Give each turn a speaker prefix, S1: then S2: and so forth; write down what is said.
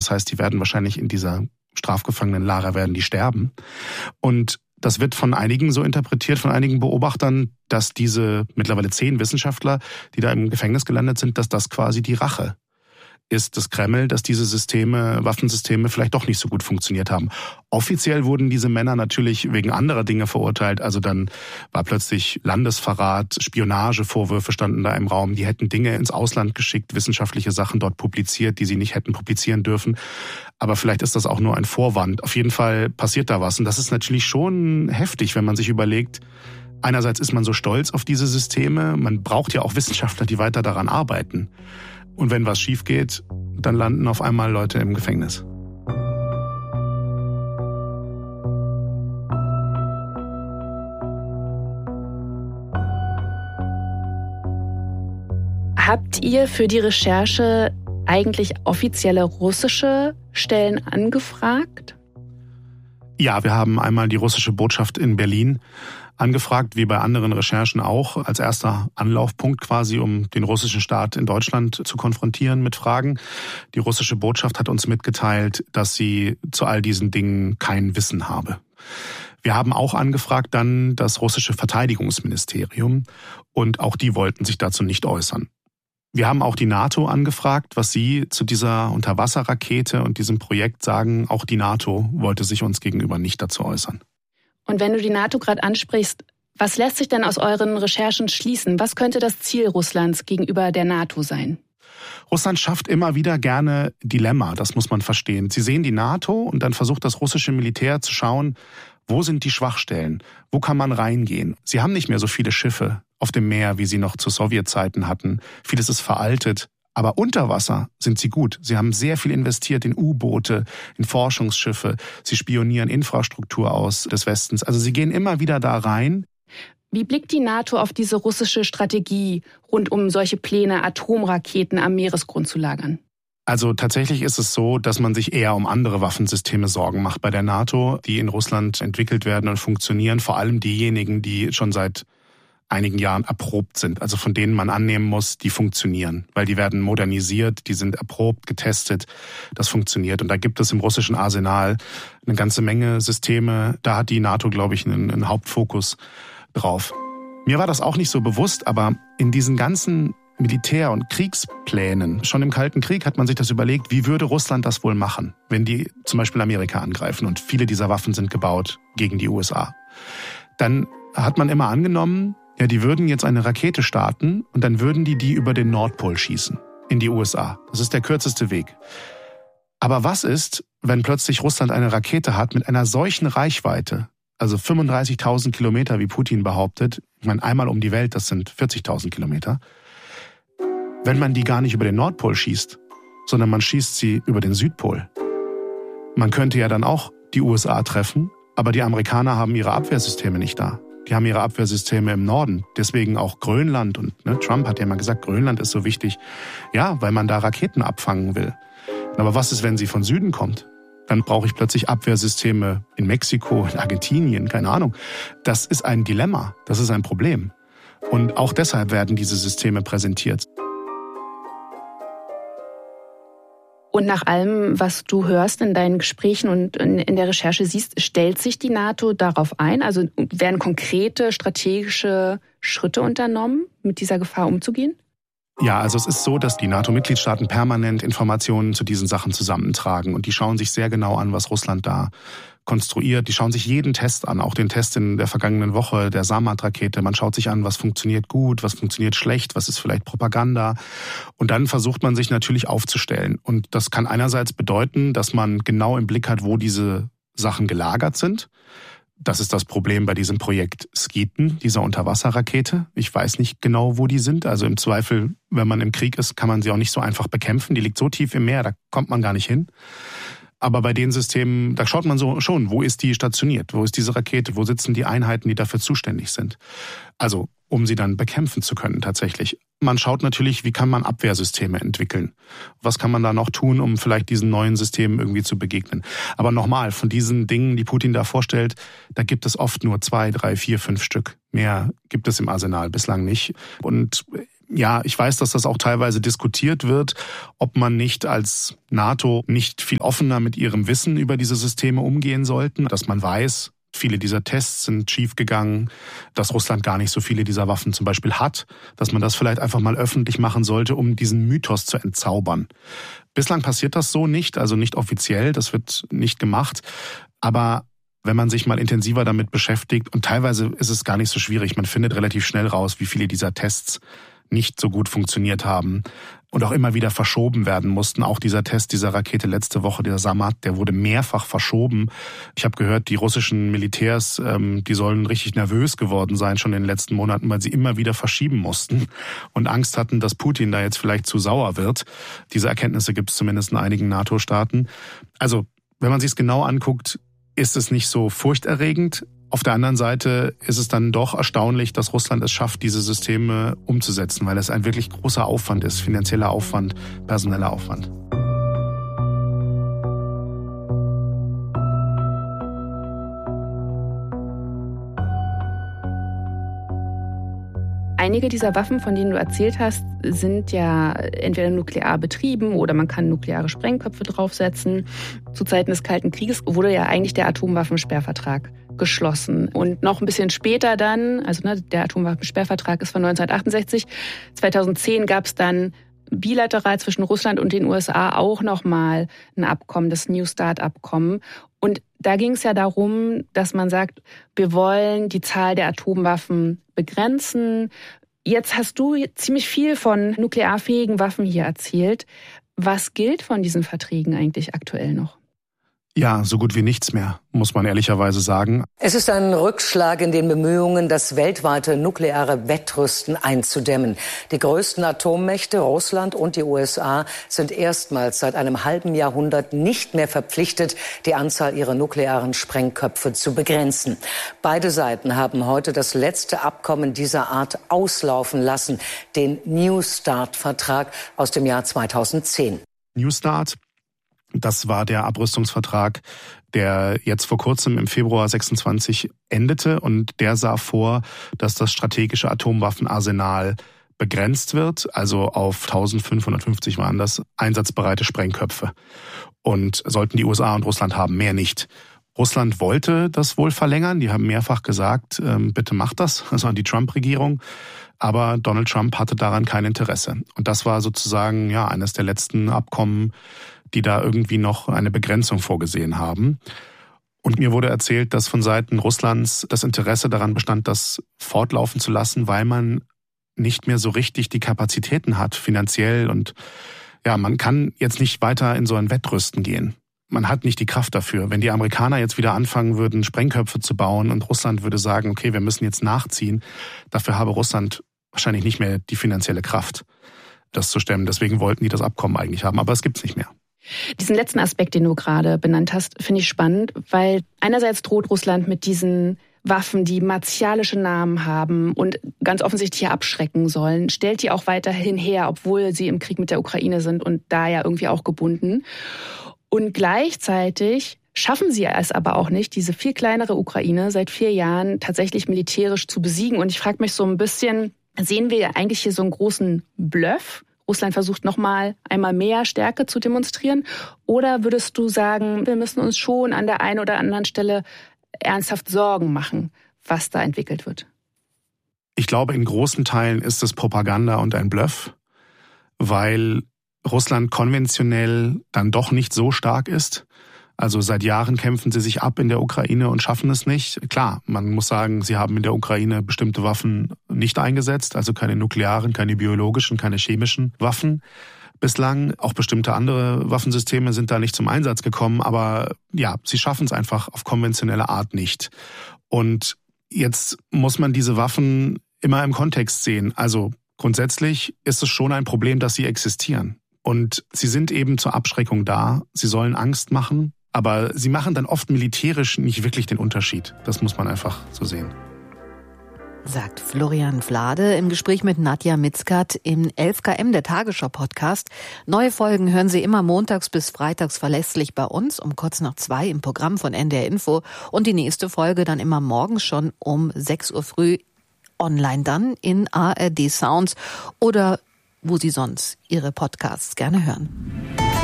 S1: Das heißt, die werden wahrscheinlich in dieser Strafgefangenenlager werden die sterben. Und das wird von einigen so interpretiert, von einigen Beobachtern, dass diese mittlerweile 10 Wissenschaftler, die da im Gefängnis gelandet sind, dass das quasi die Rache ist des Kreml, dass diese Waffensysteme vielleicht doch nicht so gut funktioniert haben. Offiziell wurden diese Männer natürlich wegen anderer Dinge verurteilt. Also dann war plötzlich Landesverrat, Spionagevorwürfe standen da im Raum. Die hätten Dinge ins Ausland geschickt, wissenschaftliche Sachen dort publiziert, die sie nicht hätten publizieren dürfen. Aber vielleicht ist das auch nur ein Vorwand. Auf jeden Fall passiert da was. Und das ist natürlich schon heftig, wenn man sich überlegt, einerseits ist man so stolz auf diese Systeme. Man braucht ja auch Wissenschaftler, die weiter daran arbeiten. Und wenn was schief geht, dann landen auf einmal Leute im Gefängnis.
S2: Habt ihr für die Recherche eigentlich offizielle russische Stellen angefragt?
S1: Ja, wir haben einmal die russische Botschaft in Berlin angefragt, wie bei anderen Recherchen auch, als erster Anlaufpunkt quasi, um den russischen Staat in Deutschland zu konfrontieren mit Fragen. Die russische Botschaft hat uns mitgeteilt, dass sie zu all diesen Dingen kein Wissen habe. Wir haben auch angefragt dann das russische Verteidigungsministerium und auch die wollten sich dazu nicht äußern. Wir haben auch die NATO angefragt, was sie zu dieser Unterwasserrakete und diesem Projekt sagen. Auch die NATO wollte sich uns gegenüber nicht dazu äußern.
S2: Und wenn du die NATO gerade ansprichst, was lässt sich denn aus euren Recherchen schließen? Was könnte das Ziel Russlands gegenüber der NATO sein?
S1: Russland schafft immer wieder gerne Dilemma, das muss man verstehen. Sie sehen die NATO und dann versucht das russische Militär zu schauen, wo sind die Schwachstellen, wo kann man reingehen. Sie haben nicht mehr so viele Schiffe auf dem Meer, wie sie noch zu Sowjetzeiten hatten. Vieles ist veraltet. Aber unter Wasser sind sie gut. Sie haben sehr viel investiert in U-Boote, in Forschungsschiffe. Sie spionieren Infrastruktur aus des Westens. Also sie gehen immer wieder da rein.
S2: Wie blickt die NATO auf diese russische Strategie rund um solche Pläne, Atomraketen am Meeresgrund zu lagern?
S1: Also tatsächlich ist es so, dass man sich eher um andere Waffensysteme Sorgen macht bei der NATO, die in Russland entwickelt werden und funktionieren. Vor allem diejenigen, die schon seit einigen Jahren erprobt sind, also von denen man annehmen muss, die funktionieren, weil die werden modernisiert, die sind erprobt, getestet, das funktioniert. Und da gibt es im russischen Arsenal eine ganze Menge Systeme, da hat die NATO, glaube ich, einen Hauptfokus drauf. Mir war das auch nicht so bewusst, aber in diesen ganzen Militär- und Kriegsplänen, schon im Kalten Krieg hat man sich das überlegt, wie würde Russland das wohl machen, wenn die zum Beispiel Amerika angreifen und viele dieser Waffen sind gebaut gegen die USA. Dann hat man immer angenommen, ja, die würden jetzt eine Rakete starten und dann würden die über den Nordpol schießen, in die USA. Das ist der kürzeste Weg. Aber was ist, wenn plötzlich Russland eine Rakete hat mit einer solchen Reichweite, also 35.000 Kilometer, wie Putin behauptet, ich meine, einmal um die Welt, das sind 40.000 Kilometer, wenn man die gar nicht über den Nordpol schießt, sondern man schießt sie über den Südpol. Man könnte ja dann auch die USA treffen, aber die Amerikaner haben ihre Abwehrsysteme nicht da. Die haben ihre Abwehrsysteme im Norden. Deswegen auch Grönland. Und Trump hat ja mal gesagt, Grönland ist so wichtig. Ja, weil man da Raketen abfangen will. Aber was ist, wenn sie von Süden kommt? Dann brauche ich plötzlich Abwehrsysteme in Mexiko, in Argentinien, keine Ahnung. Das ist ein Dilemma. Das ist ein Problem. Und auch deshalb werden diese Systeme präsentiert.
S2: Und nach allem, was du hörst in deinen Gesprächen und in der Recherche siehst, stellt sich die NATO darauf ein? Also werden konkrete strategische Schritte unternommen, mit dieser Gefahr umzugehen?
S1: Ja, also es ist so, dass die NATO-Mitgliedstaaten permanent Informationen zu diesen Sachen zusammentragen und die schauen sich sehr genau an, was Russland da konstruiert. Die schauen sich jeden Test an, auch den Test in der vergangenen Woche der Samad-Rakete. Man schaut sich an, was funktioniert gut, was funktioniert schlecht, was ist vielleicht Propaganda. Und dann versucht man sich natürlich aufzustellen. Und das kann einerseits bedeuten, dass man genau im Blick hat, wo diese Sachen gelagert sind. Das ist das Problem bei diesem Projekt Skeeton, dieser Unterwasserrakete. Ich weiß nicht genau, wo die sind. Also im Zweifel, wenn man im Krieg ist, kann man sie auch nicht so einfach bekämpfen. Die liegt so tief im Meer, da kommt man gar nicht hin. Aber bei den Systemen, da schaut man so schon, wo ist die stationiert? Wo ist diese Rakete? Wo sitzen die Einheiten, die dafür zuständig sind? Also, um sie dann bekämpfen zu können tatsächlich. Man schaut natürlich, wie kann man Abwehrsysteme entwickeln? Was kann man da noch tun, um vielleicht diesen neuen Systemen irgendwie zu begegnen? Aber nochmal, von diesen Dingen, die Putin da vorstellt, da gibt es oft nur 2, 3, 4, 5 Stück. Mehr gibt es im Arsenal bislang nicht. Und Ja, ich weiß, dass das auch teilweise diskutiert wird, ob man nicht als NATO nicht viel offener mit ihrem Wissen über diese Systeme umgehen sollten, dass man weiß, viele dieser Tests sind schiefgegangen, dass Russland gar nicht so viele dieser Waffen zum Beispiel hat, dass man das vielleicht einfach mal öffentlich machen sollte, um diesen Mythos zu entzaubern. Bislang passiert das so nicht, also nicht offiziell, das wird nicht gemacht, aber wenn man sich mal intensiver damit beschäftigt, und teilweise ist es gar nicht so schwierig, man findet relativ schnell raus, wie viele dieser Tests nicht so gut funktioniert haben und auch immer wieder verschoben werden mussten. Auch dieser Test dieser Rakete letzte Woche, der Samad, der wurde mehrfach verschoben. Ich habe gehört, die russischen Militärs, die sollen richtig nervös geworden sein schon in den letzten Monaten, weil sie immer wieder verschieben mussten und Angst hatten, dass Putin da jetzt vielleicht zu sauer wird. Diese Erkenntnisse gibt es zumindest in einigen NATO-Staaten. Also, wenn man sich es genau anguckt, ist es nicht so furchterregend. Auf der anderen Seite ist es dann doch erstaunlich, dass Russland es schafft, diese Systeme umzusetzen, weil es ein wirklich großer Aufwand ist, finanzieller Aufwand, personeller Aufwand.
S2: Einige dieser Waffen, von denen du erzählt hast, sind ja entweder nuklear betrieben oder man kann nukleare Sprengköpfe draufsetzen. Zu Zeiten des Kalten Krieges wurde ja eigentlich der Atomwaffensperrvertrag geschlossen. Und noch ein bisschen später dann, also der Atomwaffensperrvertrag ist von 1968, 2010 gab es dann bilateral zwischen Russland und den USA auch nochmal ein Abkommen, das New START-Abkommen. Und da ging es ja darum, dass man sagt, wir wollen die Zahl der Atomwaffen begrenzen. Jetzt hast du ziemlich viel von nuklearfähigen Waffen hier erzählt. Was gilt von diesen Verträgen eigentlich aktuell noch?
S1: Ja, so gut wie nichts mehr, muss man ehrlicherweise sagen.
S3: Es ist ein Rückschlag in den Bemühungen, das weltweite nukleare Wettrüsten einzudämmen. Die größten Atommächte, Russland und die USA, sind erstmals seit einem halben Jahrhundert nicht mehr verpflichtet, die Anzahl ihrer nuklearen Sprengköpfe zu begrenzen. Beide Seiten haben heute das letzte Abkommen dieser Art auslaufen lassen, den New START-Vertrag aus dem Jahr 2010.
S1: New START. Das war der Abrüstungsvertrag, der jetzt vor kurzem im Februar 26 endete und der sah vor, dass das strategische Atomwaffenarsenal begrenzt wird, also auf 1550 waren das einsatzbereite Sprengköpfe. Und sollten die USA und Russland haben, mehr nicht. Russland wollte das wohl verlängern, die haben mehrfach gesagt, bitte macht das, also an die Trump-Regierung. Aber Donald Trump hatte daran kein Interesse. Und das war sozusagen ja eines der letzten Abkommen, die da irgendwie noch eine Begrenzung vorgesehen haben. Und mir wurde erzählt, dass von Seiten Russlands das Interesse daran bestand, das fortlaufen zu lassen, weil man nicht mehr so richtig die Kapazitäten hat, finanziell. Und ja, man kann jetzt nicht weiter in so ein Wettrüsten gehen. Man hat nicht die Kraft dafür. Wenn die Amerikaner jetzt wieder anfangen würden, Sprengköpfe zu bauen und Russland würde sagen, okay, wir müssen jetzt nachziehen, dafür habe Russland wahrscheinlich nicht mehr die finanzielle Kraft, das zu stemmen. Deswegen wollten die das Abkommen eigentlich haben, aber es gibt's nicht mehr.
S2: Diesen letzten Aspekt, den du gerade benannt hast, finde ich spannend, weil einerseits droht Russland mit diesen Waffen, die martialische Namen haben und ganz offensichtlich hier abschrecken sollen, stellt die auch weiterhin her, obwohl sie im Krieg mit der Ukraine sind und da ja irgendwie auch gebunden. Und gleichzeitig schaffen sie es aber auch nicht, diese viel kleinere Ukraine seit 4 Jahren tatsächlich militärisch zu besiegen. Und ich frage mich so ein bisschen, sehen wir eigentlich hier so einen großen Bluff? Russland versucht einmal mehr Stärke zu demonstrieren? Oder würdest du sagen, wir müssen uns schon an der einen oder anderen Stelle ernsthaft Sorgen machen, was da entwickelt wird?
S1: Ich glaube, in großen Teilen ist es Propaganda und ein Bluff, weil Russland konventionell dann doch nicht so stark ist. Also seit Jahren kämpfen sie sich ab in der Ukraine und schaffen es nicht. Klar, man muss sagen, sie haben in der Ukraine bestimmte Waffen nicht eingesetzt, also keine nuklearen, keine biologischen, keine chemischen Waffen bislang. Auch bestimmte andere Waffensysteme sind da nicht zum Einsatz gekommen, aber ja, sie schaffen es einfach auf konventionelle Art nicht. Und jetzt muss man diese Waffen immer im Kontext sehen. Also grundsätzlich ist es schon ein Problem, dass sie existieren. Und sie sind eben zur Abschreckung da. Sie sollen Angst machen. Aber sie machen dann oft militärisch nicht wirklich den Unterschied. Das muss man einfach so sehen.
S4: Sagt Florian Vlade im Gespräch mit Nadja Mitzkat im 11KM, der Tagesschau-Podcast. Neue Folgen hören Sie immer montags bis freitags verlässlich bei uns um 1:45 im Programm von NDR Info. Und die nächste Folge dann immer morgens schon um 6 Uhr früh online dann in ARD Sounds oder wo Sie sonst Ihre Podcasts gerne hören.